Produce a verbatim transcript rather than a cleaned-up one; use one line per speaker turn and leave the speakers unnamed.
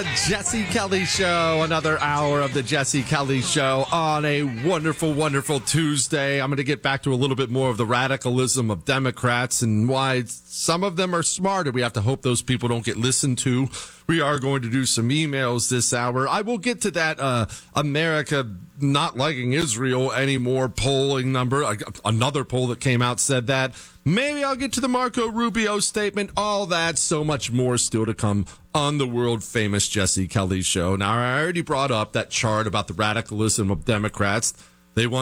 Jesse Kelly Show, another hour of the Jesse Kelly Show on a wonderful, wonderful Tuesday. I'm going to get back to a little bit more of the radicalism of Democrats and why some of them are smarter. We have to hope those people don't get listened to. We are going to do some emails this hour. I will get to that uh, America not liking Israel anymore polling number. Another poll that came out said that. Maybe I'll get to the Marco Rubio statement. All that, so much more still to come on the world-famous Jesse Kelly Show. Now, I already brought up that chart about the radicalism of Democrats.